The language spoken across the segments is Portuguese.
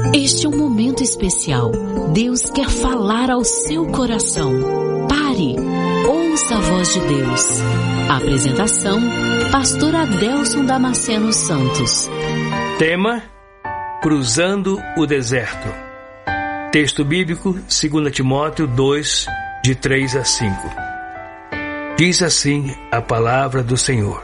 Este é um momento especial. Deus quer falar ao seu coração. Pare, ouça a voz de Deus. A apresentação, Pastor Adelson Damasceno Santos. Tema: Cruzando o Deserto. Texto bíblico, 2 Timóteo 2, de 3 a 5. Diz assim a palavra do Senhor: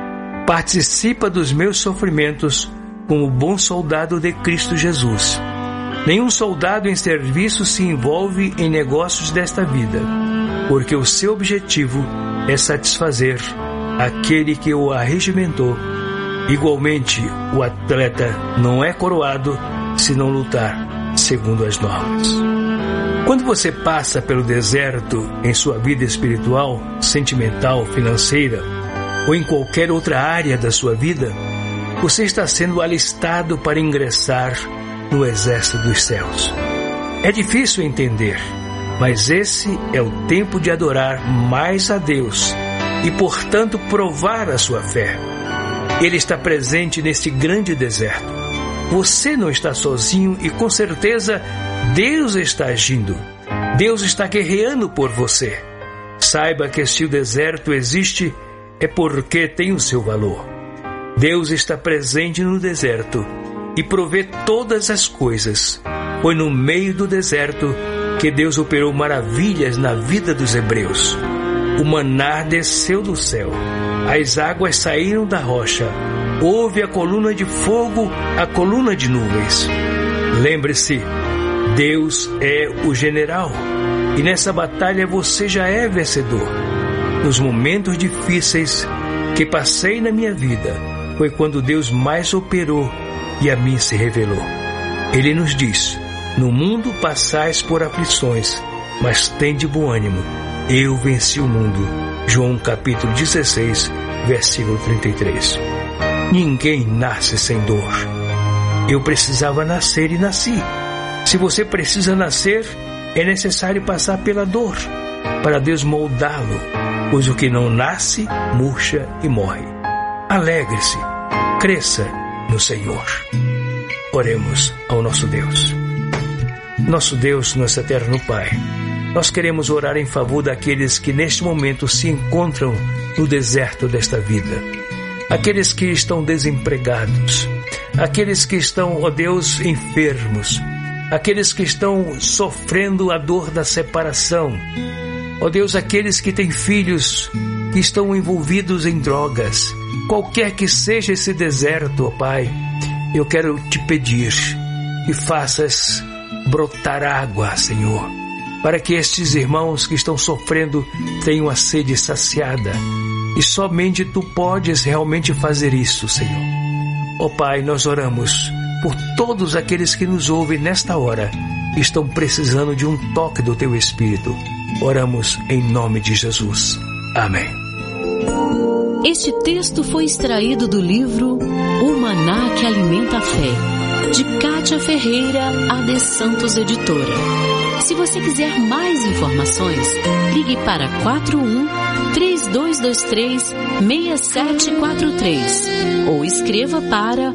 Participa dos meus sofrimentos como bom soldado de Cristo Jesus. Nenhum soldado em serviço se envolve em negócios desta vida, porque o seu objetivo é satisfazer aquele que o arregimentou. Igualmente, o atleta não é coroado se não lutar segundo as normas. Quando você passa pelo deserto em sua vida espiritual, sentimental, financeira ou em qualquer outra área da sua vida, você está sendo alistado para ingressar no exército dos céus. É difícil entender, mas esse é o tempo de adorar mais a Deus e, portanto, provar a sua fé. Ele está presente neste grande deserto. Você não está sozinho e, com certeza, Deus está agindo. Deus está guerreando por você. Saiba que se o deserto existe, é porque tem o seu valor. Deus está presente no deserto e provê todas as coisas. Foi no meio do deserto que Deus operou maravilhas na vida dos hebreus. O maná desceu do céu, as águas saíram da rocha, houve a coluna de fogo, a coluna de nuvens. Lembre-se, Deus é o general e nessa batalha você já é vencedor. Nos momentos difíceis que passei na minha vida, foi quando Deus mais operou e a mim se revelou. Ele nos diz: no mundo passais por aflições, mas tende bom ânimo, eu venci o mundo. João capítulo 16, versículo 33. Ninguém nasce sem dor. Eu precisava nascer e nasci. Se você precisa nascer, é necessário passar pela dor, para Deus moldá-lo, pois o que não nasce, murcha e morre. Alegre-se, cresça no Senhor. Oremos ao nosso Deus. Nosso Deus, nosso eterno Pai, nós queremos orar em favor daqueles que neste momento se encontram no deserto desta vida. Aqueles que estão desempregados, aqueles que estão, ó Deus, enfermos, aqueles que estão sofrendo a dor da separação, ó Deus, aqueles que têm filhos que estão envolvidos em drogas. Qualquer que seja esse deserto, ó Pai, eu quero te pedir que faças brotar água, Senhor, para que estes irmãos que estão sofrendo tenham a sede saciada. E somente Tu podes realmente fazer isso, Senhor. Ó Pai, nós oramos por todos aqueles que nos ouvem nesta hora, que estão precisando de um toque do Teu Espírito. Oramos em nome de Jesus. Amém. Este texto foi extraído do livro O Maná que Alimenta a Fé, de Kátia Ferreira, AD Santos Editora. Se você quiser mais informações, ligue para 41-3223-6743 ou escreva para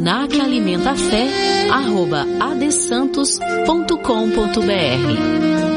manaquealimentafé@adsantos.com.br.